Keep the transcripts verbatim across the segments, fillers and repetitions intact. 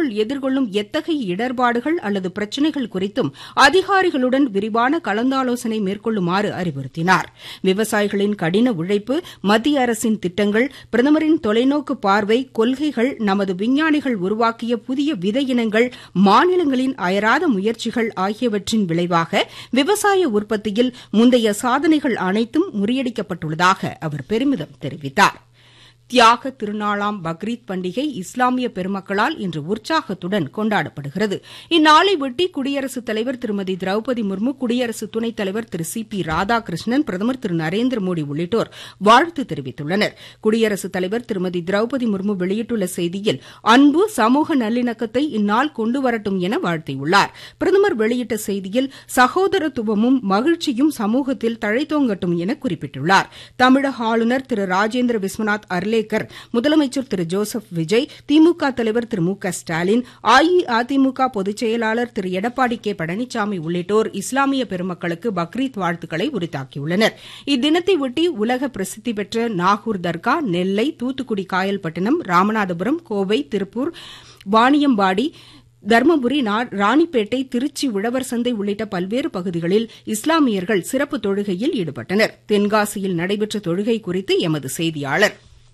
எதிர்கொள்ளும் எத்தகைய இடர்பாடுகள் அல்லது பிரச்சினைகள் குறித்தும் அதிகாரிகளுடன் விரிவான கலந்தாலோசனை மேற்கொள்ளுமாறு அறிவுறுத்தினார். விவசாயிகளின் கடின உழைப்பு, மத்திய அரசின் திட்டங்கள், பிரதமரின் தொலைநோக்கு பார்வை, கொள்கைகள், நமது விஞ்ஞானிகள் உருவாக்கிய புதிய விதை இனங்கள், மாநிலங்களின் அயராத முயற்சிகள் ஆகியவற்றின் விளைவாக விவசாய உற்பத்தியில் முந்தைய சாதனைகள் அனைத்தும் முறியடிக்கப்பட்டுள்ளதாக அவர் பெருமிதம் தெரிவித்தார். தியாக திருநாளாம் பக்ரீத் பண்டிகை இஸ்லாமிய பெருமக்களால் இன்று உற்சாகத்துடன் கொண்டாடப்படுகிறது. இந்நாளையொட்டி குடியரசுத் தலைவர் திருமதி திரௌபதி முர்மு, குடியரசு துணைத் தலைவர் திரு சி பி ராதாகிருஷ்ணன், பிரதமர் திரு நரேந்திர மோடி உள்ளிட்டோர் வாழ்த்து தெரிவித்துள்ளனர். குடியரசுத் தலைவர் திருமதி திரௌபதி முர்மு வெளியிட்டுள்ள செய்தியில் அன்பு, சமூக நல்லிணக்கத்தை இந்நாள் கொண்டுவரட்டும் என வாழ்த்தியுள்ளார். பிரதமர் வெளியிட்ட செய்தியில் சகோதரத்துவமும் மகிழ்ச்சியும் சமூகத்தில் தழைத்தோங்கட்டும் என குறிப்பிட்டுள்ளார். தமிழக ஆளுநர் திரு ராஜேந்திர விஸ்வநாத் அர்லே முதலமைச்சர் திரு ஜோசப் விஜய், திமுக தலைவர் திரு மு க ஸ்டாலின், அஇஅதிமுக பொதுச் செயலாளர் திரு எடப்பாடி கே பழனிசாமி உள்ளிட்டோர் இஸ்லாமிய பெருமக்களுக்கு பக்ரீத் வாழ்த்துக்களை உரித்தாக்கியுள்ளனர். இத்தினத்தையொட்டி உலக பிரசித்தி பெற்ற நாகூர் தர்கா, நெல்லை, தூத்துக்குடி காயல்பட்டினம், ராமநாதபுரம், கோவை, திருப்பூர், வாணியம்பாடி, தருமபுரி, ராணிப்பேட்டை, திருச்சி, உழவர் சந்தை உள்ளிட்ட பல்வேறு பகுதிகளில் இஸ்லாமியர்கள் சிறப்பு தொழுகையில் ஈடுபட்டனர். தென்காசியில் நடைபெற்ற தொழுகை குறித்து எமது செய்தியாளர்.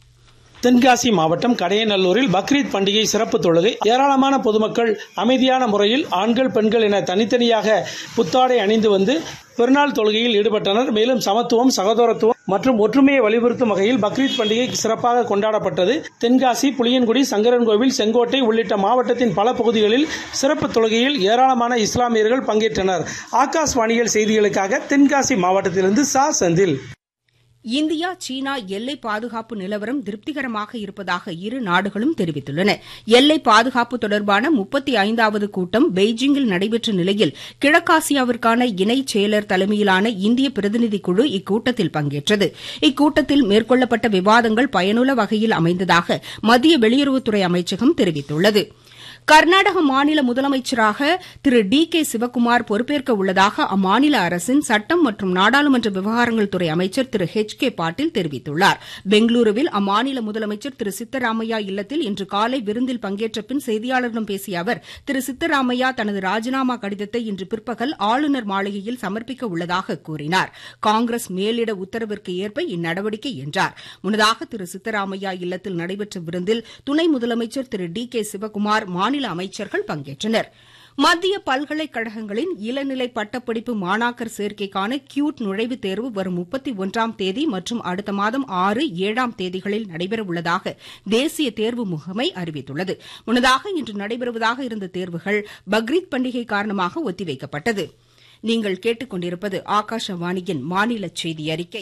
தென்காசி மாவட்டம் கடையநல்லூரில் பக்ரீத் பண்டிகை சிறப்பு தொழுகை ஏராளமான பொதுமக்கள் அமைதியான முறையில் ஆண்கள், பெண்கள் என தனித்தனியாக புத்தாடை அணிந்து வந்து பெருநாள் தொழுகையில் ஈடுபட்டனர். மேலும் சமத்துவம், சகோதரத்துவம் மற்றும் ஒற்றுமையை வலியுறுத்தும் வகையில் பக்ரீத் பண்டிகை சிறப்பாக கொண்டாடப்பட்டது. தென்காசி, புளியன்குடி, சங்கரன்கோவில், செங்கோட்டை உள்ளிட்ட மாவட்டத்தின் பல பகுதிகளில் சிறப்பு தொழுகையில் ஏராளமான இஸ்லாமியர்கள் பங்கேற்றனர். ஆகாஷ்வாணியில் செய்திகளுக்காக தென்காசி மாவட்டத்திலிருந்து சா செந்தில். இந்தியா சீனா எல்லை பாதுகாப்பு நிலவரம் திருப்திகரமாக இருப்பதாக இரு நாடுகளும் தெரிவித்துள்ளன. எல்லை பாதுகாப்பு தொடர்பான முப்பத்தி ஐந்தாவது கூட்டம் பெய்ஜிங்கில் நடைபெற்ற நிலையில் கிழக்காசியாவிற்கான இணைச் செயலர் தலைமையிலான இந்திய பிரதிநிதிக் குழு இக்கூட்டத்தில் பங்கேற்றது. இக்கூட்டத்தில் மேற்கொள்ளப்பட்ட விவாதங்கள் பயனுள்ள வகையில் அமைந்ததாக மத்திய வெளியுறவுத்துறை அமைச்சகம் தெரிவித்துள்ளது. கர்நாடக மாநில முதலமைச்சராக திரு டி கே சிவக்குமார் பொறுப்பேற்க உள்ளதாக அம்மாநில அரசின் சட்டம் மற்றும் நாடாளுமன்ற விவகாரங்கள் துறை அமைச்சர் திரு ஹெச் கே பாட்டீல் தெரிவித்துள்ளார். பெங்களூருவில் அம்மாநில முதலமைச்சர் திரு சித்தராமையா இல்லத்தில் இன்று காலை விருந்தில் பங்கேற்ற பின் செய்தியாளர்களிடம் பேசிய அவர், திரு சித்தராமையா தனது ராஜினாமா கடிதத்தை இன்று பிற்பகல் ஆளுநர் மாளிகையில் சமர்ப்பிக்க உள்ளதாக கூறினார். காங்கிரஸ் மேலிட உத்தரவிற்கு ஏற்ப இந்நடவடிக்கை என்றார். முன்னதாக திரு சித்தராமையா இல்லத்தில் நடைபெற்ற விருந்தில் துணை முதலமைச்சர் திரு டி கே சிவக்குமார், மாநில அமைச்சர்கள் பங்கேற்றனர். மத்திய பல்கலைக்கழகங்களின் இளநிலை பட்டப்படிப்பு மாணாக்கர் சேர்க்கைக்கான கியூட் நுழைவுத் தேர்வு வரும் முப்பத்தி ஒன்றாம் தேதி மற்றும் அடுத்த மாதம் ஆறு, ஏழாம் தேதிகளில் நடைபெறவுள்ளதாக தேசிய தேர்வு முகமை அறிவித்துள்ளது. முன்னதாக இன்று நடைபெறுவதாக இருந்த தேர்வுகள் பக்ரீத் பண்டிகை காரணமாக ஒத்திவைக்கப்பட்டது. நீங்கள் கேட்டுக் கொண்டிருப்பது ஆகாஷவாணியின் மாநில செய்தி அறிக்கை.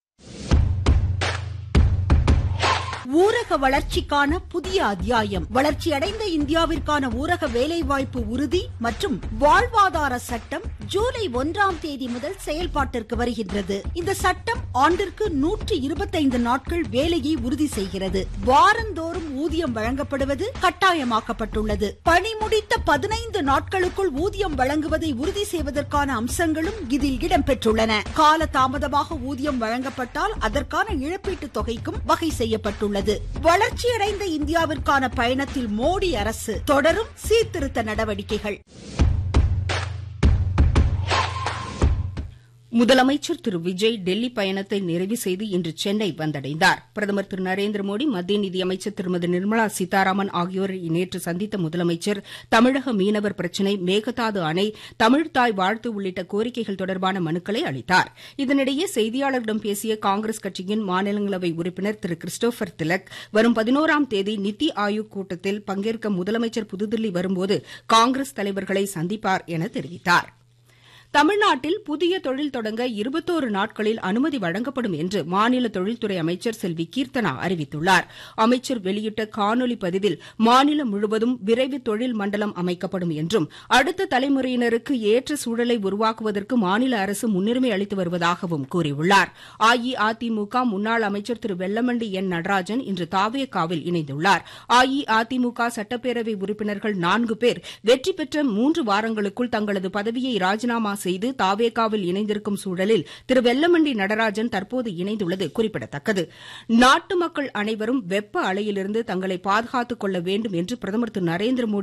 ஊரக வளர்ச்சிக்கான புதிய அத்தியாயம். வளர்ச்சியடைந்த இந்தியாவிற்கான ஊரக வேலைவாய்ப்பு உறுதி மற்றும் வாழ்வாதார சட்டம் ஜூலை ஒன்றாம் தேதி முதல் செயல்பாட்டிற்கு வருகின்றது. இந்த சட்டம் ஆண்டிற்கு நூற்று இருபத்தைந்து நாட்கள் வேலையை உறுதி செய்கிறது. வாரந்தோறும் ஊதியம் வழங்கப்படுவது கட்டாயமாக்கப்பட்டுள்ளது. பணி முடித்த பதினைந்து நாட்களுக்குள் ஊதியம் வழங்குவதை உறுதி செய்வதற்கான அம்சங்களும் இதில் இடம்பெற்றுள்ளன. கால தாமதமாக ஊதியம் வழங்கப்பட்டால் அதற்கான இழப்பீட்டுத் தொகைக்கும் வகை செய்யப்பட்டுள்ளது. வளர்ச்சியடைந்த இந்தியாவிற்கான பயணத்தில் மோடி அரசு தொடரும் சீர்திருத்த நடவடிக்கைகள். முதலமைச்சர் திரு விஜய் டெல்லி பயணத்தை நிறைவு செய்து இன்று சென்னை வந்தடைந்தார். பிரதமர் திரு நரேந்திர மோடி, மத்திய நிதியமைச்சர் திருமதி நிர்மலா சீதாராமன் ஆகியோரை நேற்று சந்தித்த முதலமைச்சர் தமிழக மீனவர் பிரச்சினை, மேகதாது அணை, தமிழ்தாய் வாழ்த்து உள்ளிட்ட கோரிக்கைகள் தொடர்பான மனுக்களை அளித்தார். இதனிடையே செய்தியாளர்களிடம் பேசிய காங்கிரஸ் கட்சியின் மாநிலங்களவை உறுப்பினர் திரு கிறிஸ்டோபர் திலக், வரும் பதினோராம் தேதி நித்தி ஆயோக் கூட்டத்தில் பங்கேற்க முதலமைச்சர் புதுதில்லி வரும்போது காங்கிரஸ் தலைவர்களை சந்திப்பார் என தெரிவித்தார். தமிழ்நாட்டில் புதிய தொழில் தொடங்க இருபத்தோரு நாட்களில் அனுமதி வழங்கப்படும் என்று மாநில தொழில்துறை அமைச்சர் செல்வி கீர்த்தனா அறிவித்துள்ளார். அமைச்சர் வெளியிட்ட காணொலி பதிவில் மாநிலம் முழுவதும் விரைவு தொழில் மண்டலம் அமைக்கப்படும் என்றும் அடுத்த தலைமுறையினருக்கு ஏற்ற சூழலை உருவாக்குவதற்கு மாநில அரசு முன்னுரிமை அளித்து வருவதாகவும் கூறியுள்ளார். அஇஅதிமுக முன்னாள் அமைச்சர் திரு வெல்லமண்டி என் நடராஜன் இன்று தாவேகாவில் இணைந்துள்ளார். அஇஅதிமுக சட்டப்பேரவை உறுப்பினர்கள் நான்கு பேர் வெற்றி பெற்ற மூன்று வாரங்களுக்குள் தங்களது பதவியை ராஜினாமா செய்து தாவேகாவில் இணைந்திருக்கும் சூழலில் திரு வெல்லமண்டி நடராஜன் தற்போது இணைந்துள்ளது குறிப்பிடத்தக்கது. நாட்டு மக்கள் அனைவரும் வெப்ப அலையிலிருந்து தங்களை பாதுகாத்துக் கொள்ள வேண்டும் என்று பிரதமர் திரு நரேந்திர மோடி